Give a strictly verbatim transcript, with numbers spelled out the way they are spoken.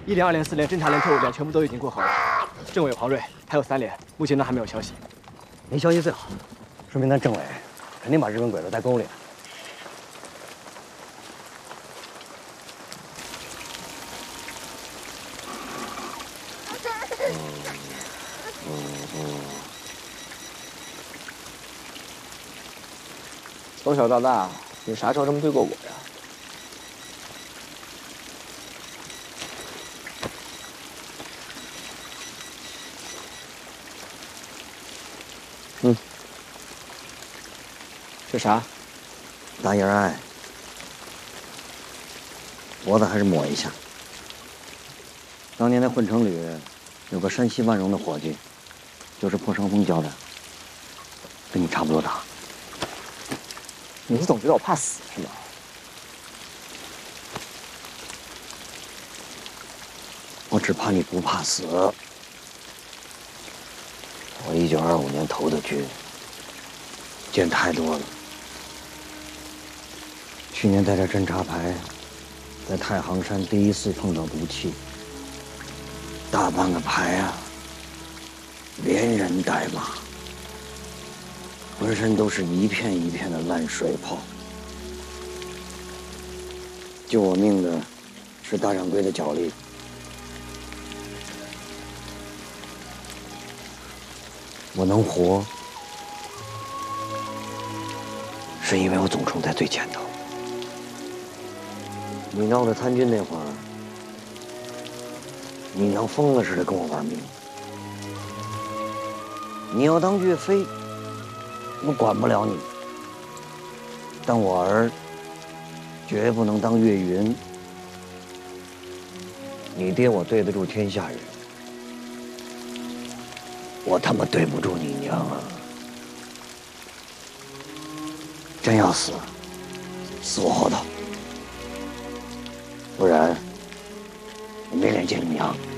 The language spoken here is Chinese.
一连、二连、四连、侦察连、特务连全部都已经过河了。政委黄瑞还有三连，目前都还没有消息。 没消息最好，说明咱政委肯定把日本鬼子带沟里了。 从小到大，你啥时候这么对过我呀？嗯，这啥？ 大眼爱，脖子还是抹一下。当年在混成旅有个山西万荣的伙计，就是破伤风教的，跟你差不多大。 你是总觉得我怕死是吗？ 我只怕你不怕死。我一九二五年投的军，见太多了。去年带着侦察排，在太行山第一次碰到毒气，大半个排啊，连人带马。 浑身都是一片一片的烂水泡，救我命的是大掌柜的脚力。我能活，是因为我总冲在最前头。你闹着参军那会儿，你能疯了似的跟我玩命。你要当岳飞。 我管不了你，但我儿绝不能当岳云。你爹我对得住天下人，我他妈对不住你娘啊！真要死，死我后头，不然我没脸见你娘。